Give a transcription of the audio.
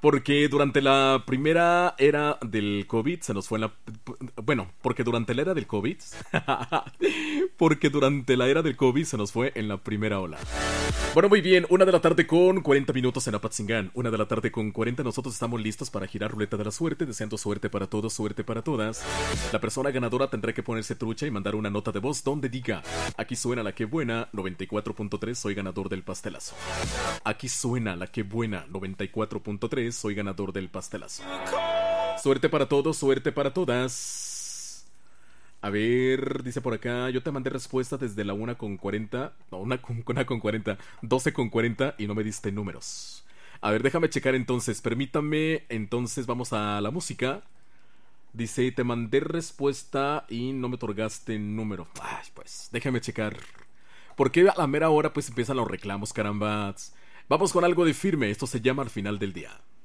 Porque durante la primera era del COVID se nos fue en la... Bueno, porque durante la era del COVID... porque durante la era del COVID se nos fue en la primera ola. Bueno, muy bien, 1 de la tarde con 40 minutos en Apatzingán. 1 de la tarde con 40, nosotros estamos listos para girar ruleta de la suerte, deseando suerte para todos, suerte para todas. La persona ganadora tendrá que ponerse trucha y mandar una nota de voz donde diga: aquí suena la que buena, 94.3, soy ganador del pastelazo. Aquí suena la que buena, 94.3, soy ganador del pastelazo. Suerte para todos, suerte para todas. A ver, dice por acá, yo te mandé respuesta desde la 1:40, no, 1:40, 12:40 y no me diste números. A ver, déjame checar entonces, permítame, entonces vamos a la música. Dice, te mandé respuesta y no me otorgaste número. Ay, pues, déjame checar. Porque a la mera hora pues empiezan los reclamos, carambas. Vamos con algo de Firme, esto se llama Al Final del Día.